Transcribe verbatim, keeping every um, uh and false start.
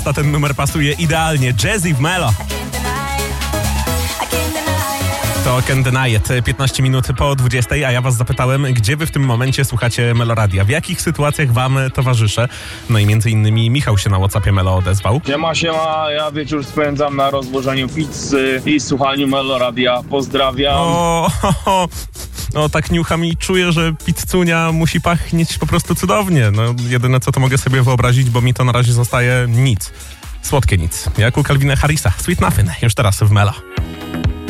To ten numer pasuje idealnie. Jazzy w Melo. To Can't Deny It. piętnaście minut po dwudziestej, a ja was zapytałem, gdzie wy w tym momencie słuchacie Meloradia? W jakich sytuacjach wam towarzyszę? No i między innymi Michał się na WhatsAppie Melo odezwał. Siema, siema, ja wieczór spędzam na rozłożeniu pizzy i słuchaniu Meloradia. Pozdrawiam. O, ho, ho. No tak niucham i czuję, że pizzunia musi pachnieć po prostu cudownie. No jedyne co to mogę sobie wyobrazić, bo mi to na razie zostaje nic. Słodkie nic. Jak u Calvina Harrisa. Sweet Muffin. Już teraz w Melo.